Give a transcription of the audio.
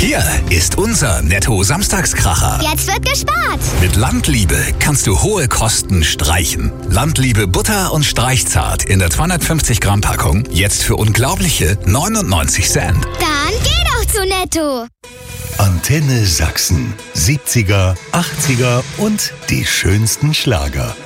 Hier ist unser Netto-Samstagskracher. Jetzt wird gespart. Mit Landliebe kannst du hohe Kosten streichen. Landliebe Butter und Streichzart in der 250 Gramm Packung. Jetzt für unglaubliche 99 Cent. Dann geh doch zu Netto. Antenne Sachsen. 70er, 80er und die schönsten Schlager.